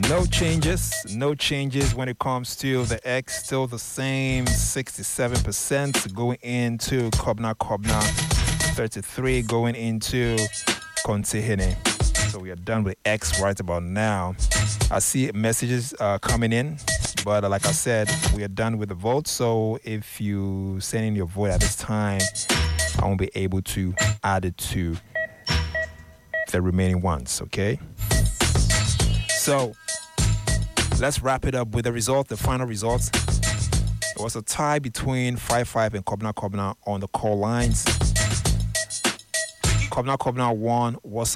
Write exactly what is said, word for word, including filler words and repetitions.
No changes, no changes when it comes to the X, still the same, sixty-seven percent going into Kobna Kobna, thirty-three going into Kontihine. So we are done with X right about now. I see messages uh, coming in, but uh, like I said, we are done with the vote. So if you send in your vote at this time, I won't be able to add it to the remaining ones, okay? So let's wrap it up with the result, the final results. It was a tie between five five and Kobna Kobna on the call lines. Kobna Kobna won. Was